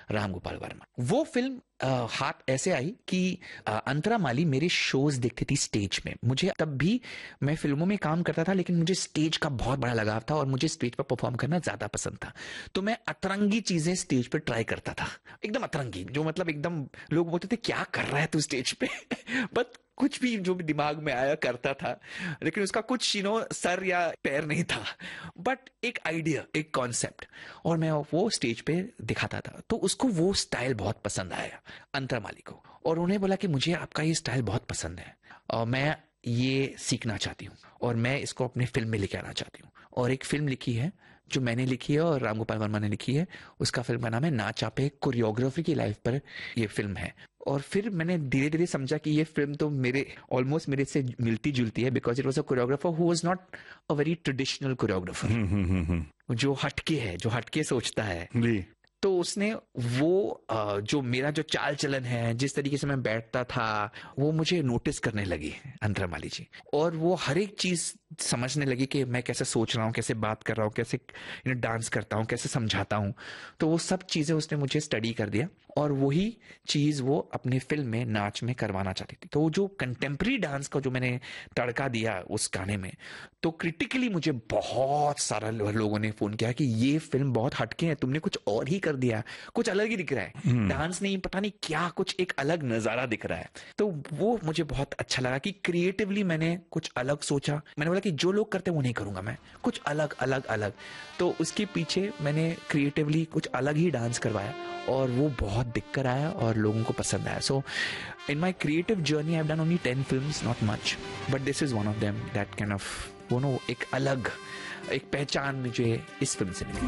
राम गोपाल वर्मा। वो फिल्म हाथ ऐसे आई कि अंतरा माली मेरे शोज देखती थी स्टेज में। मुझे तब भी, मैं फिल्मों में काम करता था लेकिन मुझे स्टेज का बहुत बड़ा लगाव था और मुझे स्टेज पर परफॉर्म करना ज्यादा पसंद था। तो मैं अतरंगी चीजें स्टेज पे ट्राई करता था, एकदम अतरंगी, जो मतलब एकदम लोग बोलते थे क्या कर रहा है तू स्टेज पे बट कुछ भी जो भी दिमाग में आया करता था, लेकिन उसका कुछ सर या पैर नहीं था, बट एक आइडिया, एक कॉन्सेप्ट, और मैं वो स्टेज पे दिखाता था। तो उसको वो स्टाइल बहुत पसंद आया अंतरा माली को, और उन्हें बोला कि मुझे आपका ये स्टाइल बहुत पसंद है और मैं ये सीखना चाहती हूँ और मैं इसको अपने फिल्म में लेके आना चाहती हूँ। और एक फिल्म लिखी है जो मैंने लिखी है और राम गोपाल वर्मा ने लिखी है, उसका फिल्म का नाम है नाच आपे। कोरियोग्राफी की लाइफ पर ये फिल्म है। और फिर मैंने धीरे धीरे समझा कि ये फिल्म तो मेरे ऑलमोस्ट मेरे से मिलती जुलती है, because it was a choreographer who was not a very traditional choreographer, जो हटके है, जो हटके सोचता है। तो उसने वो जो मेरा जो चाल चलन है, जिस तरीके से मैं बैठता था, वो मुझे नोटिस करने लगी अंतरा माली जी, और वो हर एक चीज समझने लगी कि मैं कैसे सोच रहा हूँ, कैसे बात कर रहा हूँ, कैसे डांस करता हूँ, कैसे समझाता हूँ। तो वो सब चीजें उसने मुझे स्टडी कर दिया और वही चीज वो अपने फिल्म में नाच में करवाना चाहती थी। तो वो जो कंटेम्प्रेरी डांस का जो मैंने तड़का दिया उस गाने में, तो क्रिटिकली मुझे बहुत सारा लोगों ने फोन किया कि ये फिल्म बहुत हटके है, तुमने कुछ और ही कर दिया, कुछ अलग ही दिख रहा है, डांस नहीं, पता नहीं क्या, कुछ एक अलग नजारा दिख रहा है। तो वो मुझे बहुत अच्छा लगा कि क्रिएटिवली मैंने कुछ अलग सोचा। मैंने बोला कि जो लोग करते हैं वो नहीं करूंगा मैं, कुछ अलग अलग अलग। तो उसके पीछे मैंने क्रिएटिवली कुछ अलग ही डांस करवाया और वो बहुत दिक्कत आया और लोगों को पसंद आया। सो इन my creative journey I have done only 10 films, not much, but this is one of them that kind of एक अलग एक पहचान मुझे इस फिल्म से मिली।